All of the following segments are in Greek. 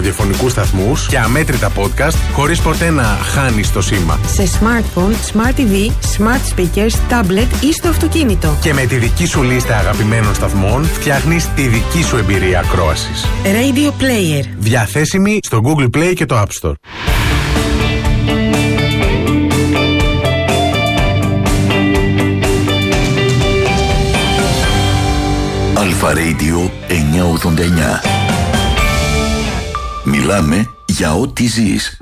ραδιοφωνικούς σταθμούς και αμέτρητα podcast χωρίς ποτέ να χάνεις το σήμα. Σε smartphone, smart TV, smart speakers, tablet ή στο αυτοκίνητο. Και με τη δική σου λίστα αγαπημένων σταθμών φτιάχνεις τη δική σου εμπειρία ακρόασης. Radio Player. Διαθέσιμη στο Google Play και το App Store. Αλφα Radio 989. Μιλάμε για ό,τι ζεις.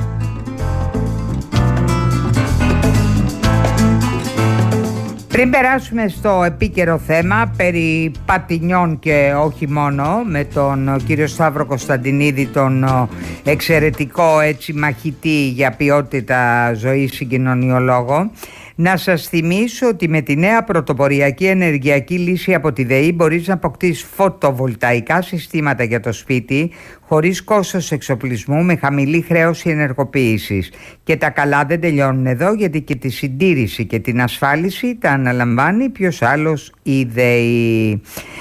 Πριν περάσουμε στο επίκαιρο θέμα περί πατινιών και όχι μόνο, με τον κύριο Σταύρο Κωνσταντινίδη, τον εξαιρετικό έτσι μαχητή για ποιότητα ζωής συγκοινωνιολόγο, να σας θυμίσω ότι με τη νέα πρωτοποριακή ενεργειακή λύση από τη ΔΕΗ μπορείς να αποκτήσεις φωτοβολταϊκά συστήματα για το σπίτι χωρίς κόστος εξοπλισμού, με χαμηλή χρέωση ενεργοποίησης. Και τα καλά δεν τελειώνουν εδώ, γιατί και τη συντήρηση και την ασφάλιση τα αναλαμβάνει ποιος άλλος, η ΔΕΗ.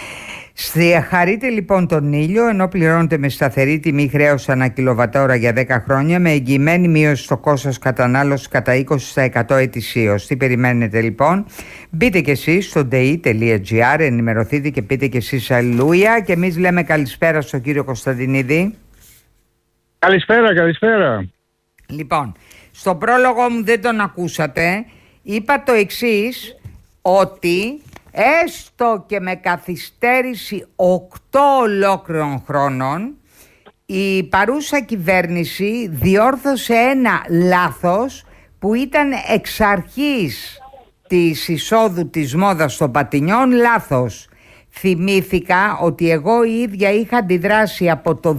Χαρείτε λοιπόν τον ήλιο, ενώ πληρώνετε με σταθερή τιμή χρέος ανά κιλοβατόρα για 10 χρόνια, με εγγυημένη μείωση στο κόστος κατανάλωσης κατά 20% ετησίως. Τι περιμένετε λοιπόν? Μπείτε και εσείς στο dei.gr, ενημερωθείτε και πείτε και εσείς αλληλούια. Και εμείς λέμε καλησπέρα στον κύριο Κωνσταντινίδη. Καλησπέρα. Λοιπόν, στο πρόλογο μου δεν τον ακούσατε. Είπα το εξής, ότι έστω και με καθυστέρηση 8 ολόκληρων χρόνων, η παρούσα κυβέρνηση διόρθωσε ένα λάθος που ήταν εξ αρχής της εισόδου της μόδας των πατινιών λάθος. Θυμήθηκα ότι εγώ η ίδια είχα αντιδράσει από το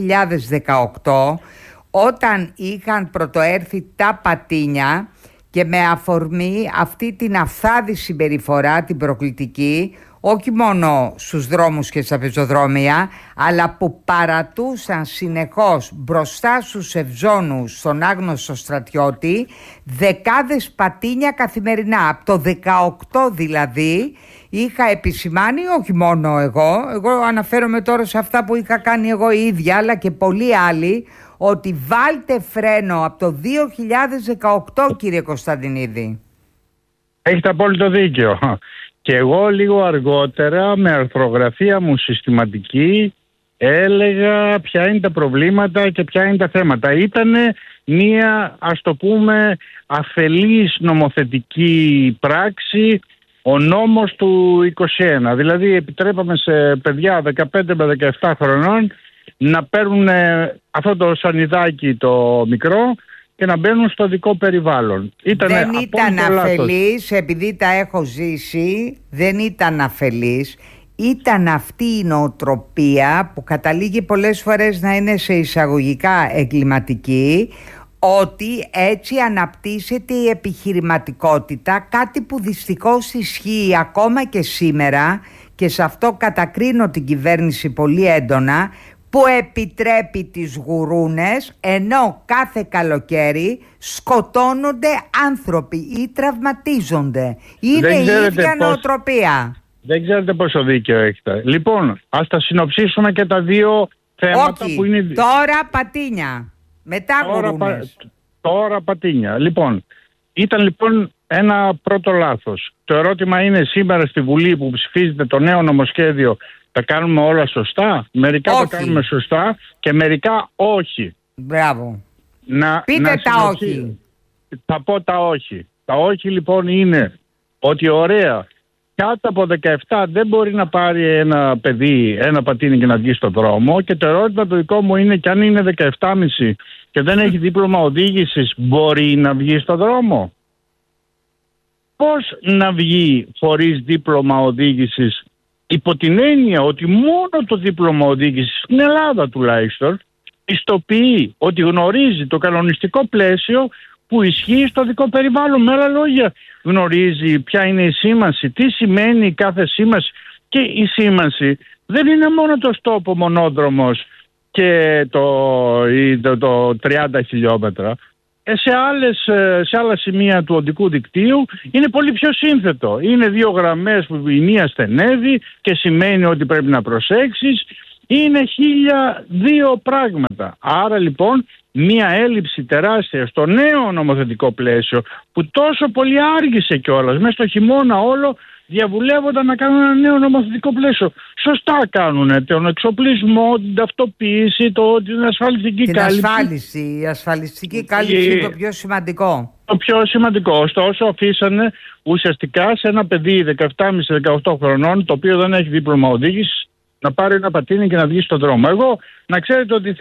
2018, όταν είχαν πρωτοέρθει τα πατίνια, και με αφορμή αυτή την αυθάδη συμπεριφορά, την προκλητική, όχι μόνο στους δρόμους και στα πεζοδρόμια, αλλά που παρατούσαν συνεχώς μπροστά στους ευζώνους, στον άγνωστο στρατιώτη, δεκάδες πατίνια καθημερινά. Από το 18 δηλαδή είχα επισημάνει, όχι μόνο εγώ αναφέρομαι τώρα σε αυτά που είχα κάνει εγώ η ίδια, αλλά και πολλοί άλλοι, ότι βάλτε φρένο από το 2018, κύριε Κωνσταντινίδη. Έχετε απόλυτο δίκιο. Και εγώ λίγο αργότερα, με αρθρογραφία μου συστηματική, έλεγα ποια είναι τα προβλήματα και ποια είναι τα θέματα. Ήτανε μία, ας το πούμε, αφελής νομοθετική πράξη, ο νόμος του 21. Δηλαδή επιτρέπαμε σε παιδιά 15 με 17 χρονών να παίρνουν αυτό το σανιδάκι το μικρό και να μπαίνουν στο δικό περιβάλλον. Δεν ήταν αφελής, επειδή τα έχω ζήσει, δεν ήταν αφελής. Ήταν αυτή η νοοτροπία που καταλήγει πολλές φορές να είναι σε εισαγωγικά εγκληματική, ότι έτσι αναπτύσσεται η επιχειρηματικότητα, κάτι που δυστυχώς ισχύει ακόμα και σήμερα, και σε αυτό κατακρίνω την κυβέρνηση πολύ έντονα, που επιτρέπει τις γουρούνες, ενώ κάθε καλοκαίρι σκοτώνονται άνθρωποι ή τραυματίζονται. Είναι η ίδια νοοτροπία. Δεν ξέρετε πόσο δίκαιο έχετε. Λοιπόν, ας τα συνοψίσουμε και τα δύο θέματα. Όχι, που είναι... τώρα πατίνια, μετά γουρούνες. Τώρα πατίνια. Λοιπόν, ήταν λοιπόν ένα πρώτο λάθος. Το ερώτημα είναι, σήμερα στη Βουλή που ψηφίζεται το νέο νομοσχέδιο, τα κάνουμε όλα σωστά? Μερικά όχι. Τα κάνουμε σωστά και μερικά όχι. Μπράβο. Πείτε τα όχι. Θα πω τα όχι. Τα όχι λοιπόν είναι ότι ωραία, κάτω από 17 δεν μπορεί να πάρει ένα παιδί ένα πατίνι και να βγει στον δρόμο, και το ερώτημα το δικό μου είναι, και αν είναι 17,5 και δεν έχει δίπλωμα οδήγησης, μπορεί να βγει στον δρόμο? Πώς να βγει χωρίς δίπλωμα οδήγησης, υπό την έννοια ότι μόνο το δίπλωμα οδήγησης, στην Ελλάδα τουλάχιστον, πιστοποιεί ότι γνωρίζει το κανονιστικό πλαίσιο που ισχύει στο δικό περιβάλλον? Με άλλα λόγια, γνωρίζει ποια είναι η σήμανση, τι σημαίνει κάθε σήμανση. Και η σήμανση δεν είναι μόνο το στόπο μονόδρομος και το 30 χιλιόμετρα. Σε άλλα σημεία του οδικού δικτύου είναι πολύ πιο σύνθετο. Είναι 2 γραμμές που η μία στενεύει και σημαίνει ότι πρέπει να προσέξεις, Είναι 1002 πράγματα. Άρα λοιπόν μία έλλειψη τεράστια στο νέο νομοθετικό πλαίσιο που τόσο πολύ άργησε κιόλας. Μέσα στο χειμώνα όλο διαβουλεύονταν να κάνουν ένα νέο νομοθετικό πλαίσιο. Σωστά κάνουνε τον εξοπλισμό, την ταυτοποίηση, την ασφαλιστική κάλυψη. Η ασφαλιστική κάλυψη είναι το πιο σημαντικό. Το πιο σημαντικό. Ωστόσο, αφήσανε ουσιαστικά σε ένα παιδί 17,5-18 χρονών, το οποίο δεν έχει δίπλωμα οδήγησης, να πάρει ένα πατίνι και να βγει στον δρόμο. Εγώ να ξέρετε ότι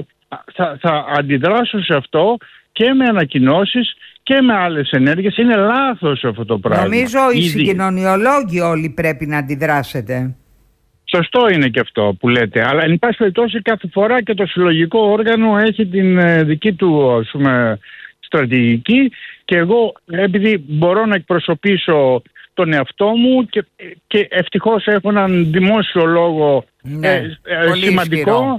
θα αντιδράσω σε αυτό και με ανακοινώσεις και με άλλες ενέργειες. Είναι λάθος αυτό το πράγμα. Νομίζω οι συγκοινωνιολόγοι όλοι πρέπει να αντιδράσετε. Σωστό είναι και αυτό που λέτε, αλλά εν πάση περιπτώσει κάθε φορά και το συλλογικό όργανο έχει την δική του, ας πούμε, στρατηγική, και εγώ επειδή μπορώ να εκπροσωπήσω τον εαυτό μου και ευτυχώς έχω έναν δημόσιο λόγο σημαντικό,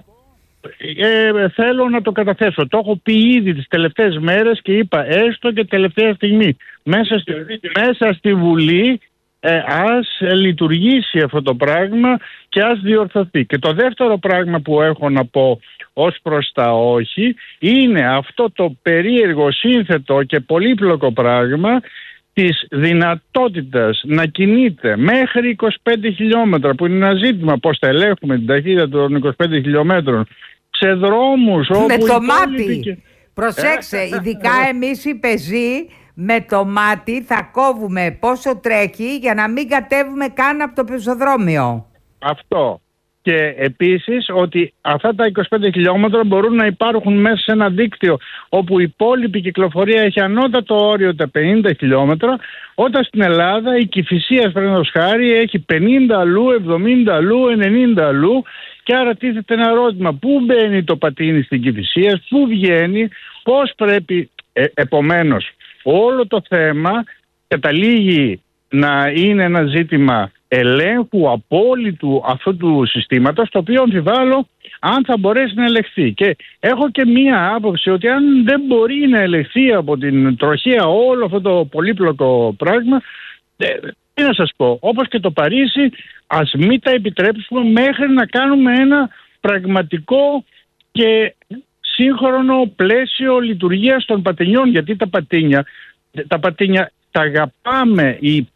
θέλω να το καταθέσω. Το έχω πει ήδη τις τελευταίες μέρες και είπα έστω και τελευταία στιγμή μέσα στη Βουλή ας λειτουργήσει αυτό το πράγμα και ας διορθωθεί. Και το δεύτερο πράγμα που έχω να πω ως προς τα όχι είναι αυτό το περίεργο, σύνθετο και πολύπλοκο πράγμα της δυνατότητας να κινείται μέχρι 25 χιλιόμετρα, που είναι ένα ζήτημα πώς θα ελέγχουμε την ταχύτητα των 25 χιλιόμετρων σε δρόμους όπου με το μάτι. Προσέξτε, ειδικά εμείς οι πεζοί με το μάτι θα κόβουμε πόσο τρέχει για να μην κατέβουμε καν από το πεζοδρόμιο. Αυτό. Και επίσης ότι αυτά τα 25 χιλιόμετρα μπορούν να υπάρχουν μέσα σε ένα δίκτυο όπου η υπόλοιπη κυκλοφορία έχει ανώτατο όριο τα 50 χιλιόμετρα, όταν στην Ελλάδα η Κηφισίας, παραδείγματος χάρη, έχει 50 αλλού, 70 αλλού, 90 αλλού, και άρα τίθεται ένα ερώτημα: πού μπαίνει το πατίνι στην Κηφισίας, πού βγαίνει, πώς πρέπει. Επομένως, όλο το θέμα καταλήγει να είναι ένα ζήτημα ελέγχου απόλυτου αυτού του συστήματος, το οποίο αμφιβάλλω αν θα μπορέσει να ελεγχθεί. Και έχω και μία άποψη ότι αν δεν μπορεί να ελεγχθεί από την τροχέα όλο αυτό το πολύπλοκο πράγμα, τι να σας πω, όπως και το Παρίσι, ας μην τα επιτρέψουμε μέχρι να κάνουμε ένα πραγματικό και σύγχρονο πλαίσιο λειτουργίας των πατινιών. Γιατί τα πατίνια τα αγαπάμε. Οι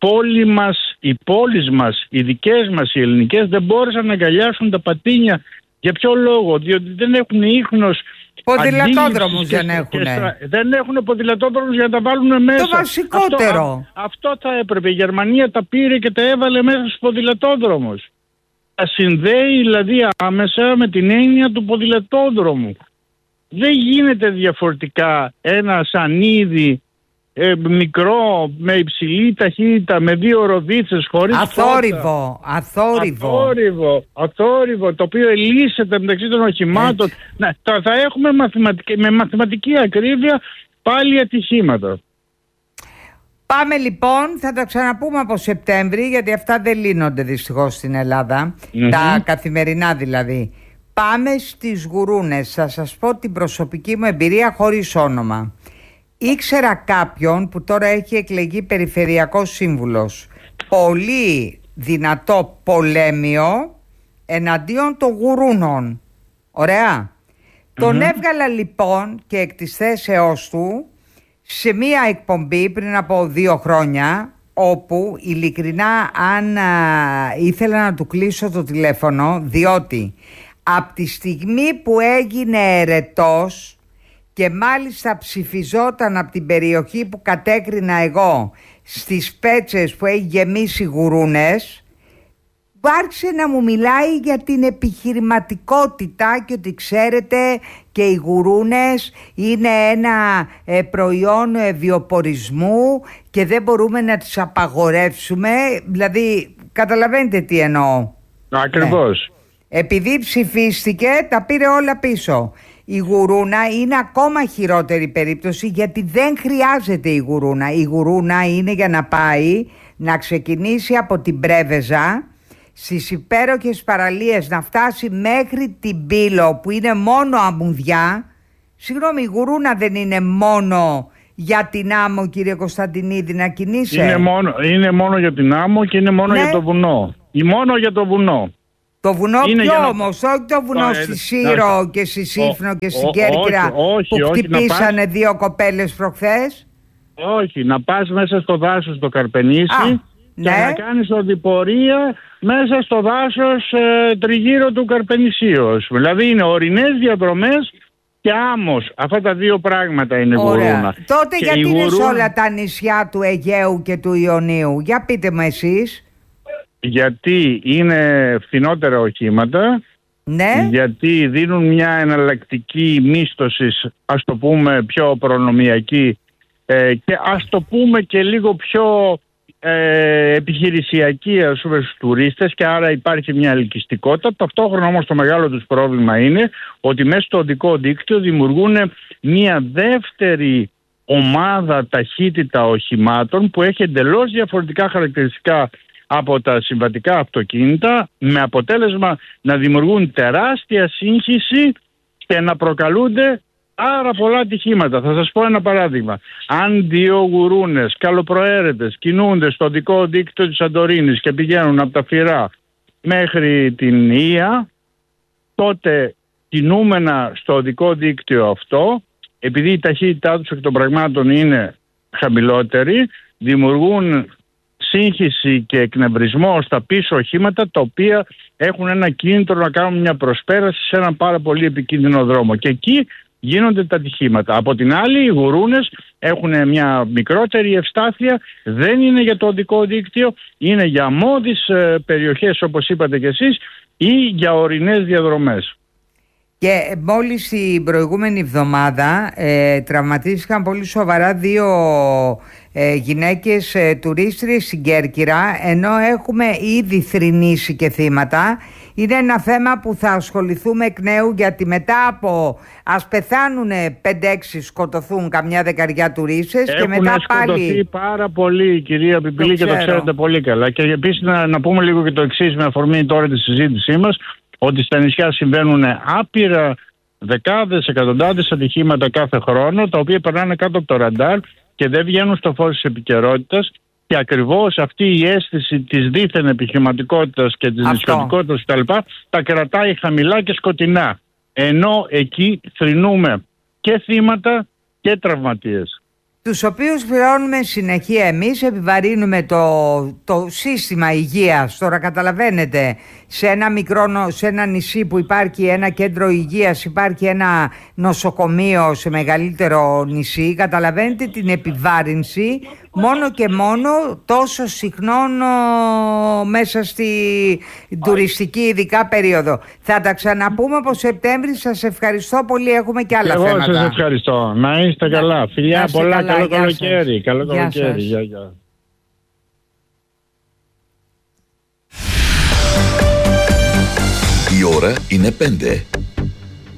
πόλεις μας, οι δικές μας, οι ελληνικές, δεν μπόρεσαν να αγκαλιάσουν τα πατίνια. Για ποιο λόγο? Διότι δεν έχουν ίχνος. Ποδηλατόδρομους δεν έχουν. Δεν έχουν ποδηλατόδρομους για να τα βάλουν μέσα. Το βασικότερο. Αυτό θα έπρεπε. Η Γερμανία τα πήρε και τα έβαλε μέσα στους ποδηλατόδρομους. Τα συνδέει δηλαδή άμεσα με την έννοια του ποδηλατόδρομου. Δεν γίνεται διαφορετικά ένα σανίδι μικρό, με υψηλή ταχύτητα, με 2 ροδίτσες, χωρίς αθόρυβο, το οποίο ελίσσεται μεταξύ των οχημάτων. Θα έχουμε με μαθηματική ακρίβεια πάλι ατυχήματα. Πάμε λοιπόν, θα τα ξαναπούμε από Σεπτέμβρη, γιατί αυτά δεν λύνονται δυστυχώς στην Ελλάδα, τα καθημερινά δηλαδή. Πάμε στις γουρούνες. Θα σας πω την προσωπική μου εμπειρία χωρίς όνομα. Ήξερα κάποιον που τώρα έχει εκλεγεί περιφερειακός σύμβουλος, πολύ δυνατό πολέμιο εναντίον των γουρούνων. Ωραία. Τον έβγαλα λοιπόν και εκ της θέσεώς του σε μία εκπομπή πριν από 2 χρόνια, όπου ειλικρινά αν ήθελα να του κλείσω το τηλέφωνο, διότι από τη στιγμή που έγινε ερετός και μάλιστα ψηφιζόταν από την περιοχή που κατέκρινα εγώ στις Πέτσες που έχει γεμίσει γουρούνες, άρχισε να μου μιλάει για την επιχειρηματικότητα και ότι ξέρετε και οι γουρούνες είναι ένα προϊόν βιοπορισμού και δεν μπορούμε να τις απαγορεύσουμε. Δηλαδή καταλαβαίνετε τι εννοώ. Ακριβώς. Επειδή ψηφίστηκε τα πήρε όλα πίσω. Η γουρούνα είναι ακόμα χειρότερη περίπτωση, γιατί δεν χρειάζεται η γουρούνα. Η γουρούνα είναι για να πάει να ξεκινήσει από την Πρέβεζα στις υπέροχες παραλίες, να φτάσει μέχρι την Πύλο που είναι μόνο αμμουδιά. Συγγνώμη, η γουρούνα δεν είναι μόνο για την άμμο, κύριε Κωνσταντινίδη, να κινείσαι? Είναι μόνο για την άμμο και είναι μόνο για το βουνό. Μόνο για το βουνό. Το βουνό Είναι ποιο για να- όμως, όχι το βουνό στη Σύρο και στη Σύφνο και στην Κέρκυρα όχι, που όχι, χτυπήσανε 2 κοπέλες προχθές. Όχι, να πας μέσα στο δάσος το Καρπενήσι και να κάνεις οδηπορία μέσα στο δάσος τριγύρω του Καρπενησίως. Δηλαδή είναι ορεινές διαδρομές και άμμος. Αυτά τα 2 πράγματα είναι γουρούνα. Τότε Και γιατί η είναι σε γουρούνα- όλα τα νησιά του Αιγαίου και του Ιωνίου? Για πείτε μου εσείς. Γιατί είναι φθηνότερα οχήματα, Ναι. γιατί δίνουν μια εναλλακτική μίσθωση, ας το πούμε πιο προνομιακή και ας το πούμε και λίγο πιο επιχειρησιακή, ας πούμε, στους τουρίστες, και άρα υπάρχει μια ελκυστικότητα. Ταυτόχρονα όμως το μεγάλο τους πρόβλημα είναι ότι μέσα στο οδικό δίκτυο δημιουργούν μια δεύτερη ομάδα ταχύτητα οχημάτων που έχει εντελώς διαφορετικά χαρακτηριστικά από τα συμβατικά αυτοκίνητα, με αποτέλεσμα να δημιουργούν τεράστια σύγχυση και να προκαλούνται πάρα πολλά ατυχήματα. Θα σας πω ένα παράδειγμα. Αν 2 γουρούνες καλοπροαίρετες κινούνται στο οδικό δίκτυο της Σαντορίνης και πηγαίνουν από τα Φυρά μέχρι την Ία, τότε κινούμενα στο οδικό δίκτυο αυτό, επειδή η ταχύτητά τους εκ των πραγμάτων είναι χαμηλότερη, δημιουργούν σύγχυση και εκνευρισμό στα πίσω οχήματα, τα οποία έχουν ένα κίνητρο να κάνουν μια προσπέραση σε έναν πάρα πολύ επικίνδυνο δρόμο. Και εκεί γίνονται τα ατυχήματα. Από την άλλη, οι γουρούνες έχουν μια μικρότερη ευστάθεια, δεν είναι για το οδικό δίκτυο, είναι για μόδεις περιοχές, όπως είπατε κι εσείς, ή για ορεινές διαδρομές. Και μόλις την προηγούμενη εβδομάδα τραυματίστηκαν πολύ σοβαρά 2 γυναίκες τουρίστριες στην Κέρκυρα, ενώ έχουμε ήδη θρηνήσει και θύματα. Είναι ένα θέμα που θα ασχοληθούμε εκ νέου, γιατί μετά από ας πεθάνουν 5-6, σκοτωθούν καμιά 10 τουρίστες και μετά πάλι... Έχουν σκοτωθεί πάρα πολύ, κυρία Πιπηλή, και το ξέρετε πολύ καλά. Και επίσης να πούμε λίγο και το εξής, με αφορμή τώρα τη συζήτησή μας, ότι στα νησιά συμβαίνουν άπειρα δεκάδες, εκατοντάδες ατυχήματα κάθε χρόνο, τα οποία περνάνε κάτω από το ραντάρ και δεν βγαίνουν στο φως της επικαιρότητας, και ακριβώς αυτή η αίσθηση της δίθεν επιχειρηματικότητας και της νησιωτικότητας κτλ. Τα κρατάει χαμηλά και σκοτεινά. Ενώ εκεί θρηνούμε και θύματα και τραυματίες. Τους οποίους πληρώνουμε συνεχεία εμείς, επιβαρύνουμε το σύστημα υγείας. Τώρα καταλαβαίνετε, σε ένα νησί που υπάρχει ένα κέντρο υγείας, υπάρχει ένα νοσοκομείο σε μεγαλύτερο νησί, καταλαβαίνετε την επιβάρυνση μόνο και μόνο τόσο συχνών μέσα στη τουριστική ειδικά περίοδο. Θα τα ξαναπούμε από Σεπτέμβρη. Σας ευχαριστώ πολύ, έχουμε και άλλα θέματα. Εγώ σας ευχαριστώ. Να είστε καλά. Φιλιά πολλά, καλό καλοκαίρι. Καλό καλοκαίρι. Γεια. Η ώρα είναι 5.